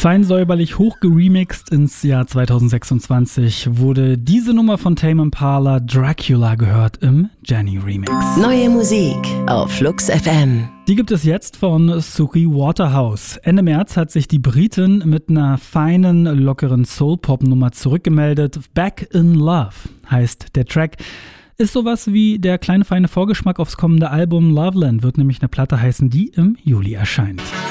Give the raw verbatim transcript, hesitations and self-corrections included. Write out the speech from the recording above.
Fein säuberlich hochgeremixt ins Jahr zweitausendsechsundzwanzig wurde diese Nummer von Tame Impala, Dracula, gehört im Jenny Remix. Neue Musik auf Flux F M. Die gibt es jetzt von Suki Waterhouse. Ende März hat sich die Britin mit einer feinen, lockeren Soul-Pop-Nummer zurückgemeldet. Back in Love heißt der Track. Ist sowas wie der kleine feine Vorgeschmack aufs kommende Album. Loveland wird nämlich eine Platte heißen, die im Juli erscheint.